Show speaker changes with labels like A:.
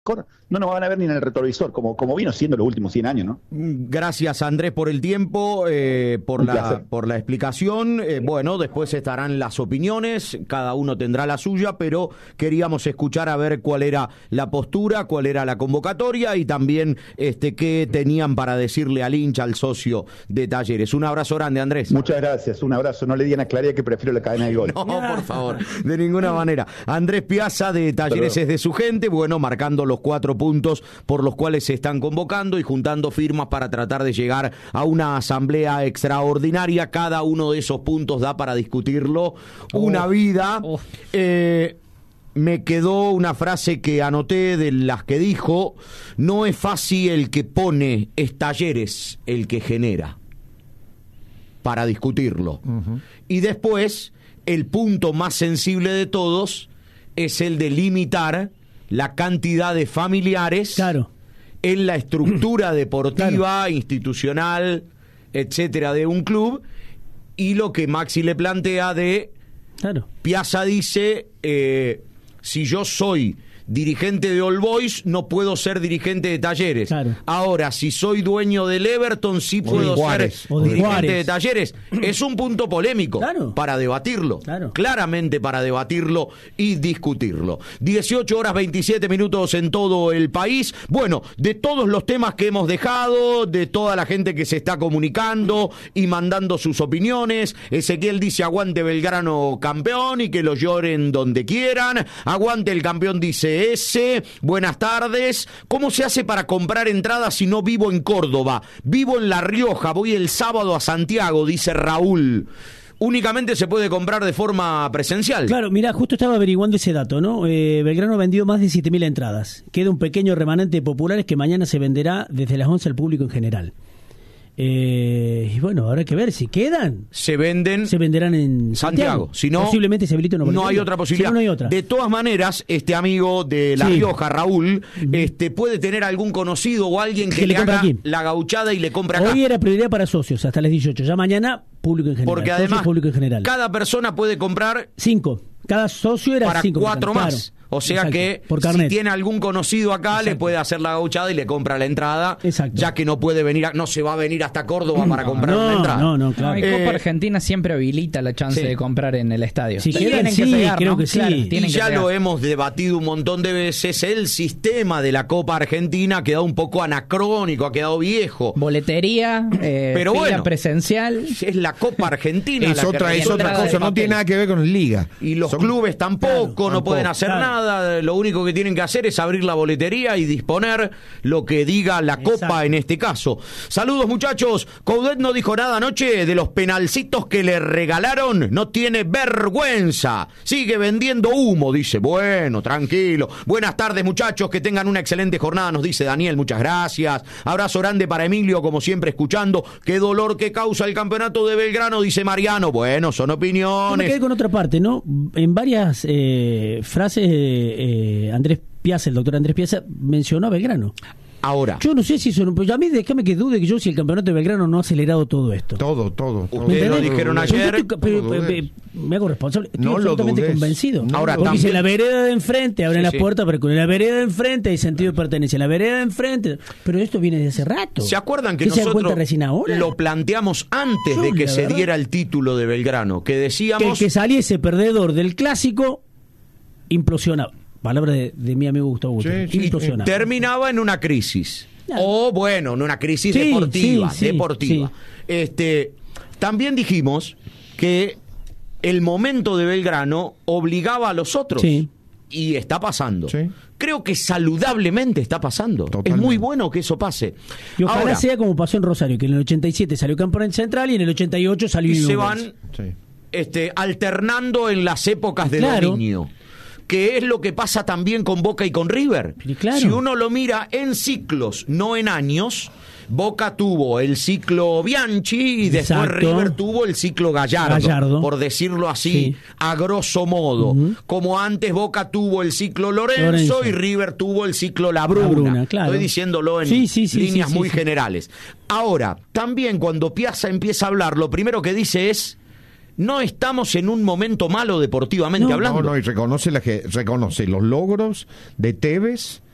A: no nos van a ver ni en el retrovisor, como vino siendo los últimos 100 años, ¿no?
B: Gracias, Andrés, por el tiempo, por la explicación. Bueno, después estarán las opiniones, cada uno tendrá la suya, pero queríamos escuchar a ver cuál era la postura, cuál era la convocatoria y también qué tenían para decirle al hincha, al socio de Talleres. Un abrazo grande, Andrés.
A: Muchas gracias, un abrazo. No le digan a Claría que prefiero la cadena de gol.
B: No, por favor, de ninguna manera. Andrés Piazza de Talleres es de su gente, bueno, marcando los 4 puntos por los cuales se están convocando y juntando firmas para tratar de llegar a una asamblea extraordinaria. Cada uno de esos puntos da para discutirlo una vida. Me quedó una frase que anoté de las que dijo: no es fácil el que pone, es Talleres el que genera, para discutirlo. Y después, el punto más sensible de todos es el de limitar la cantidad de familiares en la estructura deportiva, institucional, etcétera, de un club. Y lo que Maxi le plantea de Piazza dice, si yo soy dirigente de All Boys, no puedo ser dirigente de Talleres. Ahora, si soy dueño del Everton, sí puedo ser dirigente de Talleres. Es un punto polémico para debatirlo. Claramente para debatirlo y discutirlo. 18:27 en todo el país. Bueno, de todos los temas que hemos dejado, de toda la gente que se está comunicando y mandando sus opiniones, Ezequiel dice: aguante Belgrano campeón y que lo lloren donde quieran. Aguante el campeón, dice buenas tardes. ¿Cómo se hace para comprar entradas si no vivo en Córdoba? Vivo en La Rioja, voy el sábado a Santiago, dice Raúl. Únicamente se puede comprar de forma presencial.
C: Claro, mirá, justo estaba averiguando ese dato, ¿no? Belgrano vendió más de 7.000 entradas. Queda un pequeño remanente de populares que mañana se venderá desde las 11 al público en general. Y bueno, habrá que ver si quedan.
B: Se venderán en Santiago. Si no,
C: posiblemente se habilita
B: no hay otra posibilidad.
C: Si no hay otra.
B: De todas maneras, este amigo de La Rioja, Raúl, puede tener algún conocido o alguien que le haga aquí la gauchada y le compre acá.
C: Hoy era prioridad para socios, hasta las 18. Ya mañana, público en general.
B: Porque además,
C: público en general.
B: Cada persona puede comprar
C: 5. Cada socio era
B: para
C: 5.
B: 4 más. O sea que si tiene algún conocido acá, le puede hacer la gauchada y le compra la entrada, ya que no puede venir, no se va a venir hasta Córdoba para comprar una entrada.
D: No, claro. Y Copa Argentina siempre habilita la chance de comprar en el estadio.
C: Si quieren, creo que sí.
B: Claro, y ya lo hemos debatido un montón de veces, el sistema de la Copa Argentina ha quedado un poco anacrónico, ha quedado viejo.
D: Boletería,
B: pero bueno,
D: presencial.
B: Es la Copa Argentina.
E: es otra cosa, no tiene nada que ver con Liga.
B: Y los clubes tampoco, no pueden hacer nada. Lo único que tienen que hacer es abrir la boletería y disponer lo que diga la Copa en este caso. Saludos, muchachos. Coudet no dijo nada anoche de los penalcitos que le regalaron. No tiene vergüenza. Sigue vendiendo humo, dice. Bueno, tranquilo. Buenas tardes, muchachos. Que tengan una excelente jornada, nos dice Daniel. Muchas gracias. Abrazo grande para Emilio, como siempre, escuchando. Qué dolor que causa el campeonato de Belgrano, dice Mariano. Bueno, son opiniones.
C: Me quedé con otra parte, ¿no? En varias frases el doctor Andrés Piazza mencionó a Belgrano.
B: Ahora,
C: yo no sé si eso, pues a mí déjame que dude que yo si el campeonato de Belgrano no ha acelerado todo esto.
E: Todo.
B: Ustedes lo dijeron ayer.
C: Me hago responsable. Estoy
E: no
C: absolutamente convencido.
B: Ahora,
C: porque
B: también,
C: si en la vereda de enfrente abren las puertas, pero en la vereda de enfrente hay sentido de pertenencia. En la vereda de enfrente. Pero esto viene de hace rato.
B: ¿Se acuerdan que nosotros lo planteamos antes de que se diera el título de Belgrano? Que decíamos
C: que el que saliese perdedor del clásico implosionaba. Palabra de mi amigo Gustavo Gutiérrez.
B: Terminaba en una crisis. O bueno, en una crisis deportiva. También dijimos que el momento de Belgrano obligaba a los otros. Y está pasando. Creo que saludablemente está pasando. Totalmente. Es muy bueno que eso pase.
C: Y ojalá sea como pasó en Rosario, que en el 87 salió campeón central y en el 88 salió.
B: Y se van alternando en las épocas de dominio. Que es lo que pasa también con Boca y con River. Si uno lo mira en ciclos, no en años, Boca tuvo el ciclo Bianchi y después River tuvo el ciclo Gallardo, por decirlo así, a grosso modo. Como antes Boca tuvo el ciclo Lorenzo y River tuvo el ciclo Labruna. Estoy diciéndolo en líneas muy generales. Ahora, también cuando Piazza empieza a hablar, lo primero que dice es: no estamos en un momento malo deportivamente hablando.
E: Y reconoce los logros de Tevez